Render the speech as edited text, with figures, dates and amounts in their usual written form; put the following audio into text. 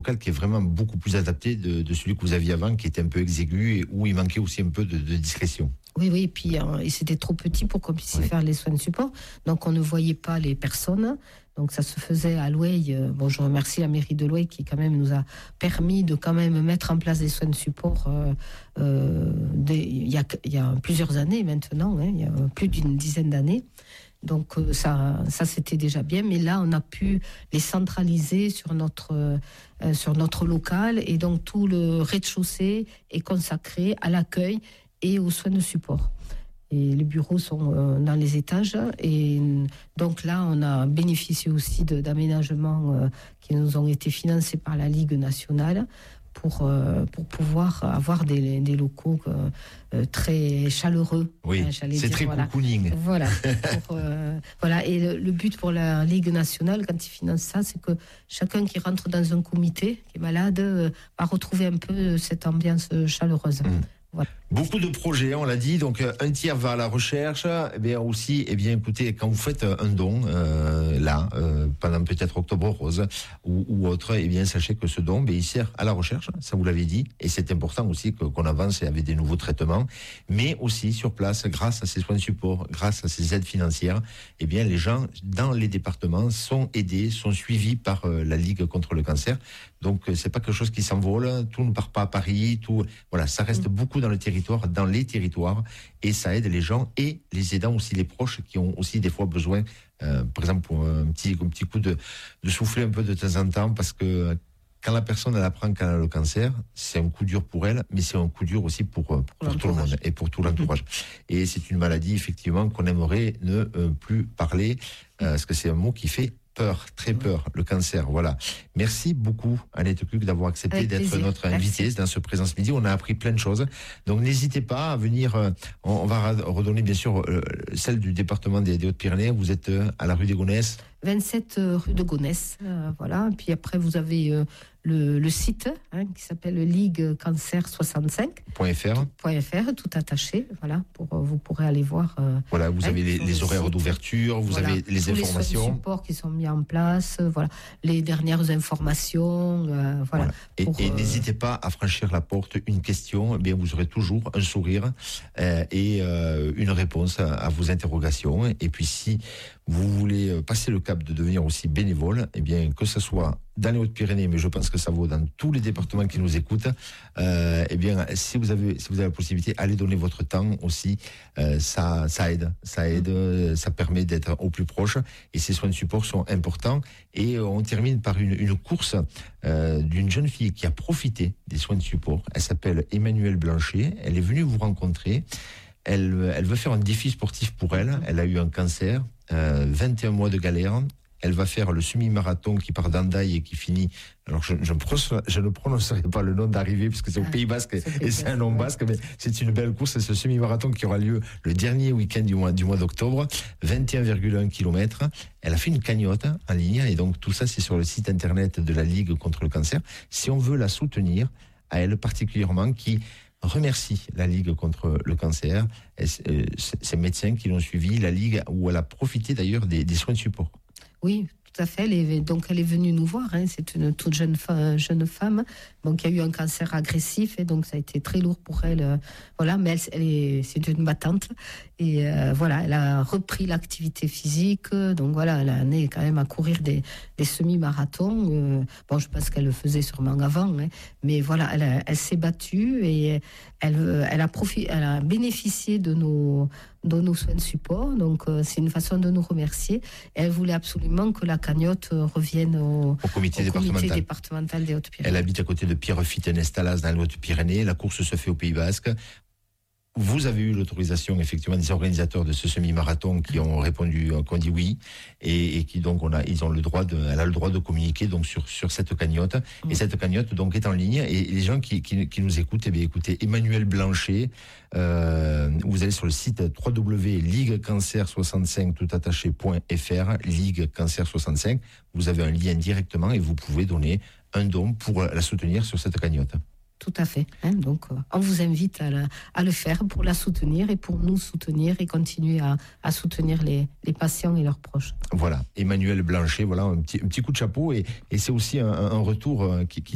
local qui est vraiment beaucoup plus adapté de celui que vous aviez avant, qui était un peu exigu et où il manquait aussi un peu de discrétion. Oui, et puis et c'était trop petit pour qu'on puisse y faire les soins de support. Donc on ne voyait pas les personnes. Donc ça se faisait à Loueil. Bon, je remercie la mairie de Loueil qui quand même nous a permis de quand même mettre en place des soins de support il y a plusieurs années maintenant, il y a plus d'une dizaine d'années. Donc ça c'était déjà bien, mais là on a pu les centraliser sur notre local, et donc tout le rez-de-chaussée est consacré à l'accueil et aux soins de support. Et les bureaux sont dans les étages, et donc là on a bénéficié aussi d'aménagements qui nous ont été financés par la Ligue nationale pour pouvoir avoir des locaux très chaleureux. Oui, c'est très cocooning. Voilà. Voilà. Et le but pour la Ligue nationale, quand ils financent ça, c'est que chacun qui rentre dans un comité, qui est malade, va retrouver un peu cette ambiance chaleureuse. Voilà. Beaucoup de projets, on l'a dit, donc un tiers va à la recherche, et bien aussi, écoutez, quand vous faites un don, pendant peut-être Octobre Rose ou autre, sachez que ce don, il sert à la recherche, ça vous l'avez dit, et c'est important aussi qu'on avance avec des nouveaux traitements, mais aussi sur place, grâce à ces soins de support, grâce à ces aides financières, les gens dans les départements sont aidés, sont suivis par la Ligue contre le cancer. Donc c'est pas quelque chose qui s'envole, tout ne part pas à Paris, ça reste beaucoup dans les territoires, et ça aide les gens et les aidants aussi, les proches qui ont aussi des fois besoin, par exemple pour un petit coup de souffler un peu de temps en temps, parce que quand la personne elle apprend qu'elle a le cancer, c'est un coup dur pour elle, mais c'est un coup dur aussi pour tout le monde et pour tout l'entourage. Et c'est une maladie effectivement qu'on aimerait ne plus parler, parce que c'est un mot qui fait peur, très peur, le cancer, voilà. Merci beaucoup, Annette Kluck, d'avoir accepté d'être notre invitée dans ce Présence Midi. On a appris plein de choses. Donc, n'hésitez pas à venir. On va redonner, bien sûr, celle du département des Hautes-Pyrénées. Vous êtes à la rue des Gonesse. 27 rue de Gonesse, voilà. Puis après, vous avez le site qui s'appelle ligue-cancer65.fr, tout attaché, voilà, vous pourrez aller voir. Voilà, vous avez les horaires d'ouverture, vous avez les informations. Les supports qui sont mis en place, voilà, les dernières informations, voilà. Et n'hésitez pas à franchir la porte, une question, vous aurez toujours un sourire et une réponse à vos interrogations. Et puis si vous voulez passer le cap de devenir aussi bénévole, que ce soit dans les Hautes-Pyrénées, mais je pense que ça vaut dans tous les départements qui nous écoutent, si vous avez la possibilité, allez donner votre temps aussi, ça aide, ça permet d'être au plus proche, et ces soins de support sont importants. Et on termine par une course d'une jeune fille qui a profité des soins de support. Elle s'appelle Emmanuelle Blanchet, elle est venue vous rencontrer. Elle veut faire un défi sportif pour elle. Elle a eu un cancer, 21 mois de galère. Elle va faire le semi-marathon qui part d'Andaï et qui finit. Alors, je ne prononcerai pas le nom d'arrivée puisque c'est au Pays Basque et c'est un nom basque, mais c'est une belle course. C'est ce semi-marathon qui aura lieu le dernier week-end du mois d'octobre. 21,1 km. Elle a fait une cagnotte en ligne, et donc tout ça, c'est sur le site internet de la Ligue contre le cancer. Si on veut la soutenir, à elle particulièrement, qui remercie la Ligue contre le cancer, ces médecins qui l'ont suivi, la Ligue où elle a profité d'ailleurs des soins de support. Oui, tout à fait. Elle est venue nous voir. C'est une toute jeune femme, qui a eu un cancer agressif, et donc ça a été très lourd pour elle. Voilà, mais c'est une battante, et voilà, elle a repris l'activité physique. Donc voilà, elle en est quand même à courir des semi-marathons. Je pense qu'elle le faisait sûrement avant, mais voilà, elle s'est battue, et elle a bénéficié de nos soins de support. Donc c'est une façon de nous remercier. Et elle voulait absolument que la cagnotte revienne au comité départemental des Hautes-Pyrénées. Elle habite à côté de Pierrefitte-Nestalas dans les Hautes-Pyrénées. La course se fait au Pays Basque. Vous avez eu l'autorisation effectivement des organisateurs de ce semi-marathon qui ont répondu, qui ont dit oui, et qui donc elle a le droit de communiquer donc sur cette cagnotte. Et cette cagnotte donc est en ligne, et les gens qui nous écoutent, écoutez, Emmanuelle Blanchet, vous allez sur le site www.ligue-cancer65 toutattaché.fr, Ligue-cancer65, vous avez un lien directement et vous pouvez donner un don pour la soutenir sur cette cagnotte. Tout à fait. Donc, on vous invite à le faire pour la soutenir et pour nous soutenir et continuer à soutenir les patients et leurs proches. Voilà, Emmanuelle Blanchet, voilà un petit coup de chapeau, et c'est aussi un retour qui